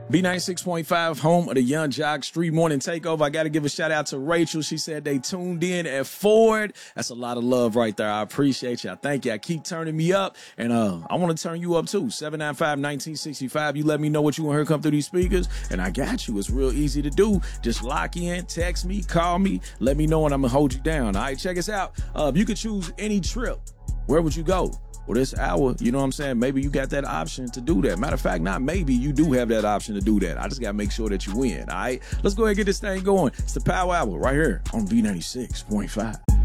B96.5, home of the Young Jock Street Morning Takeover. I got to give a shout out to Rachel. She said they tuned in at Ford. That's a lot of love right there. I appreciate you. Thank you. I keep turning me up, and I want to turn you up too. 795-1965. You let me know what you want to hear come through these speakers, and I got you. It's real easy to do. Just lock in, text me, call me, let me know, and I'm going to hold you down. All right, check us out. If you could choose any trip, where would you go? Well, this hour, you know what I'm saying? Maybe you got that option to do that. Matter of fact, not maybe, you do have that option to do that. I just got to make sure that you win, all right? Let's go ahead and get this thing going. It's the Power Hour right here on B96.5.